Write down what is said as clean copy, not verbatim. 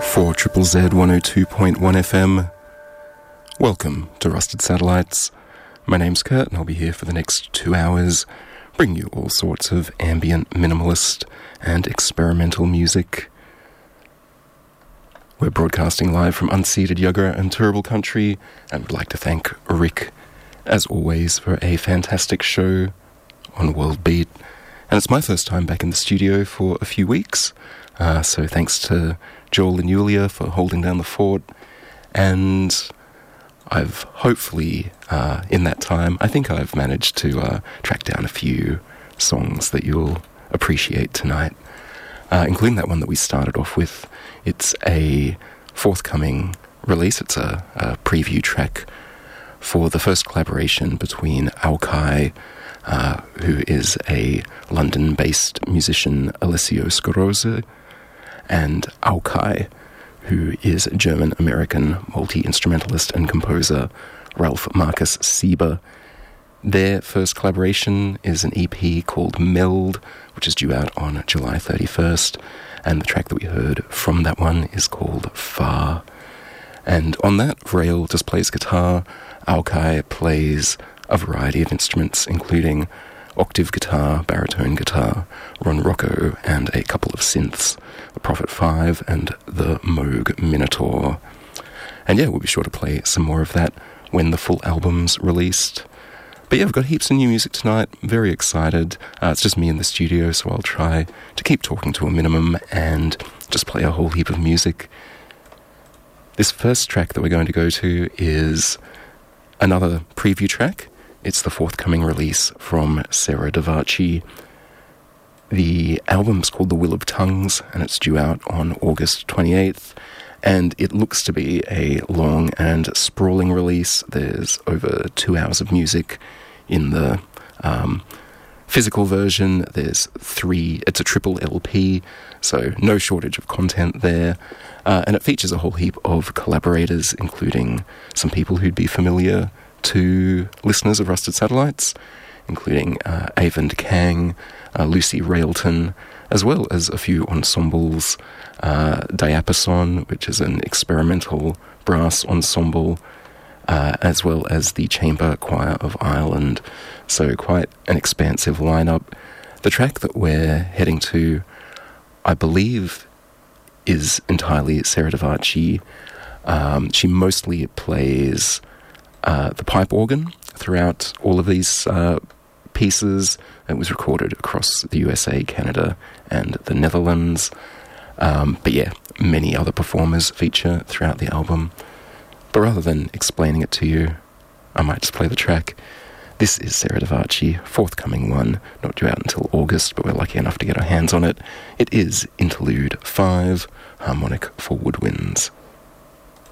for Triple Z 102.1 FM. Welcome to Rusted Satellites. My name's Kurt and I'll be here for the next 2 hours, bringing you all sorts of ambient, minimalist and experimental music. We're broadcasting live from unceded Yagara and Turrbal country, and would like to thank Rick, as always, for a fantastic show on World Beat. And it's my first time back in the studio for a few weeks, so thanks to Joel and Yulia for holding down the fort. And I've hopefully, in that time, I think I've managed to track down a few songs that you'll appreciate tonight, including that one that we started off with. It's a forthcoming release. It's a preview track for the first collaboration between Aukai, who is a London-based musician, Alessio Scorose, and Aukai, who is a German-American multi-instrumentalist and composer, Ralph Marcus Sieber. Their first collaboration is an EP called Meld, which is due out on July 31st, and the track that we heard from that one is called Far. And on that, Vrail just plays guitar, Aukai plays a variety of instruments, including octave guitar, baritone guitar, Ron Rocco, and a couple of synths, the Prophet 5 and the Moog Minotaur. And yeah, we'll be sure to play some more of that when the full album's released. But yeah, I've got heaps of new music tonight, very excited. It's just me in the studio, so I'll try to keep talking to a minimum and just play a whole heap of music. This first track that we're going to go to is another preview track. It's the forthcoming release from Sarah Davachi. The album's called The Will of Tongues, and it's due out on August 28th, and it looks to be a long and sprawling release. There's over 2 hours of music in the physical version. It's a triple LP, so no shortage of content there, and it features a whole heap of collaborators, including some people who'd be familiar to listeners of Rusted Satellites, including Avend Kang, Lucy Railton, as well as a few ensembles, Diapason, which is an experimental brass ensemble, as well as the Chamber Choir of Ireland. So quite an expansive lineup. The track that we're heading to, I believe, is entirely Sarah Davachi. She mostly plays the pipe organ throughout all of these pieces. It was recorded across the USA, Canada, and the Netherlands. But yeah, many other performers feature throughout the album. But rather than explaining it to you, I might just play the track. This is Sarah Davachi, forthcoming one, not due out until August, but we're lucky enough to get our hands on it. It is Interlude 5, Harmonic for Woodwinds.